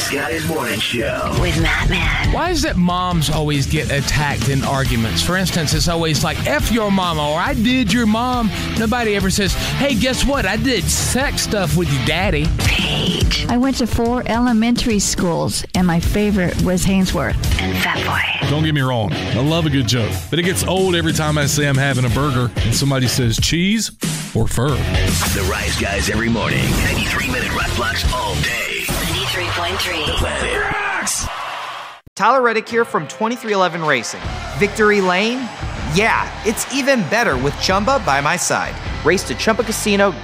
Rise Guys Morning Show with Matt Man. Why is it moms always get attacked in arguments? For instance, it's always like, F your mama, or I did your mom. Nobody ever says, hey, guess what? I did sex stuff with your daddy. Paige. I went to 4 elementary schools, and my favorite was Hainsworth. And Fatboy. Don't get me wrong, I love a good joke, but it gets old every time I say I'm having a burger and somebody says cheese or fur. The Rise Guys every morning. 93-minute rock blocks all day. 93.3. The Planet Rocks. Tyler Reddick here from 2311 Racing. Victory Lane? Yeah, it's even better with Chumba by my side. Race to ChumbaCasino.